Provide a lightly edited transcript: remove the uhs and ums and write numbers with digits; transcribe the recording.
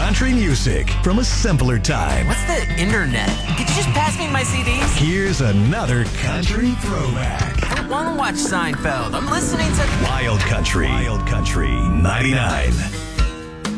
country music from a simpler time. What's the internet? Could you just pass me my CDs? Here's another country throwback. I want to watch Seinfeld. I'm listening to Wild Country 99.